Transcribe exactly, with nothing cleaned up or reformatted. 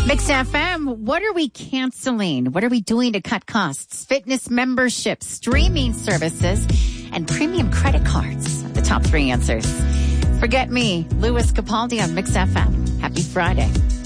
Mix F M, what are we canceling? What are we doing to cut costs? Fitness memberships, streaming services, and premium credit cards. The top three answers. Forget me, Louis Capaldi on Mix F M. Happy Friday.